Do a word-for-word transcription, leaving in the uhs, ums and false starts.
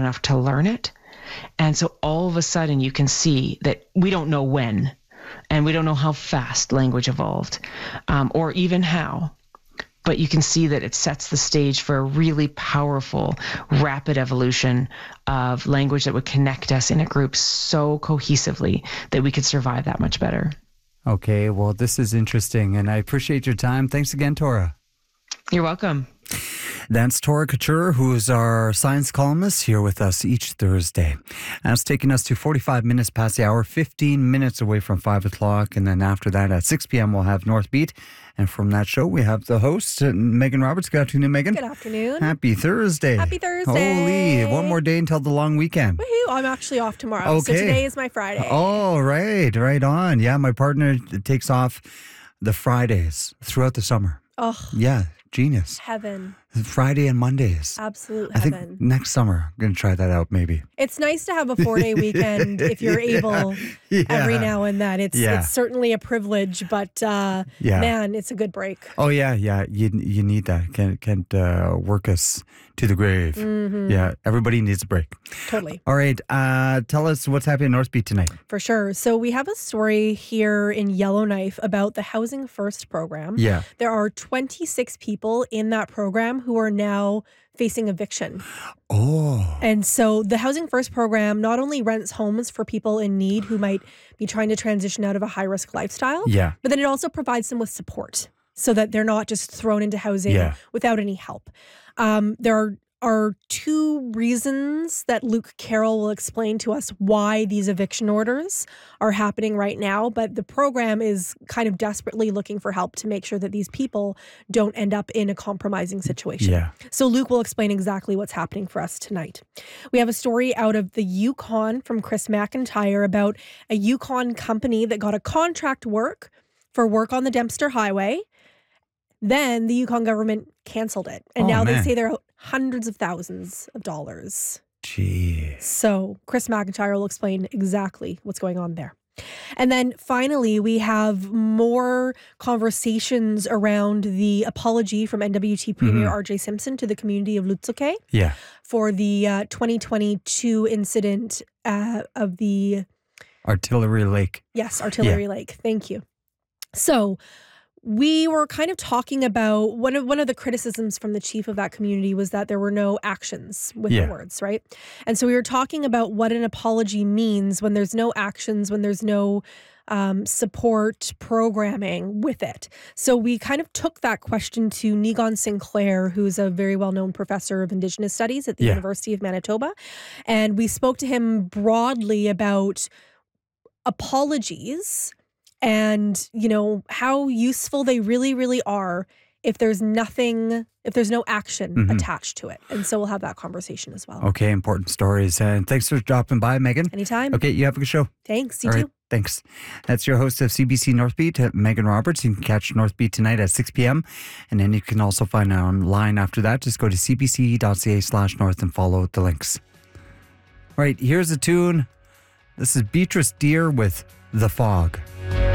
enough to learn it. And so all of a sudden you can see that we don't know when, and we don't know how fast language evolved, um, or even how. But you can see that it sets the stage for a really powerful, rapid evolution of language that would connect us in a group so cohesively that we could survive that much better. Okay, well, this is interesting, and I appreciate your time. Thanks again, Tora. You're welcome. That's Tora Couture, who is our science columnist here with us each Thursday. And it's taking us to forty-five minutes past the hour, fifteen minutes away from five o'clock. And then after that, at six p.m., we'll have North Beat. And from that show, we have the host, Megan Roberts. Good afternoon, Megan. Good afternoon. Happy Thursday. Happy Thursday. Holy, one more day until the long weekend. Woohoo, I'm actually off tomorrow. Okay. So today is my Friday. Oh, right, right on. Yeah, my partner takes off the Fridays throughout the summer. Oh, yeah, genius. Heaven. Friday and Mondays. Absolute I heaven. think next summer I'm going to try that out maybe. It's nice to have a four-day weekend if you're yeah. able yeah. every now and then. It's yeah. it's certainly a privilege, but uh, yeah. man, it's a good break. Oh, yeah, yeah. You you need that. Can't, can't uh, work us to the grave. Mm-hmm. Yeah, everybody needs a break. Totally. All right, uh, tell us what's happening in North Beat tonight. For sure. So we have a story here in Yellowknife about the Housing First program. Yeah. There are twenty-six people in that program who are now facing eviction. Oh. And so the Housing First program not only rents homes for people in need who might be trying to transition out of a high-risk lifestyle, Yeah. but then it also provides them with support so that they're not just thrown into housing Yeah. without any help. Um, there are are two reasons that Luke Carroll will explain to us why these eviction orders are happening right now, but the program is kind of desperately looking for help to make sure that these people don't end up in a compromising situation. Yeah. So Luke will explain exactly what's happening for us tonight. We have a story out of the Yukon from Chris McIntyre about a Yukon company that got a contract work for work on the Dempster Highway. Then the Yukon government canceled it. And Oh, now man. they say they're out hundreds of thousands of dollars. Gee. So Chris McIntyre will explain exactly what's going on there. And then finally, we have more conversations around the apology from N W T Premier Mhm. R J Simpson to the community of Lutsuke Yeah. for the uh, twenty twenty-two incident uh, of the, Artillery Lake. yes, Artillery Lake. Thank you. So we were kind of talking about one of one of the criticisms from the chief of that community was that there were no actions with Yeah. the words, right? And so we were talking about what an apology means when there's no actions, when there's no um, support programming with it. So we kind of took that question to Nigon Sinclair, who's a very well-known professor of Indigenous Studies at the Yeah. University of Manitoba. And we spoke to him broadly about apologies and, you know, how useful they really, really are if there's nothing, if there's no action Mhm. attached to it. And so we'll have that conversation as well. Okay, important stories. And thanks for dropping by, Megan. Anytime. Okay, you have a good show. Thanks. You All too. right, thanks. That's your host of C B C North Beat, Megan Roberts. You can catch North Beat tonight at six p.m. And then you can also find it online after that. Just go to cbc.ca slash north and follow the links. All right, here's a tune. This is Beatrice Deer with The Fog.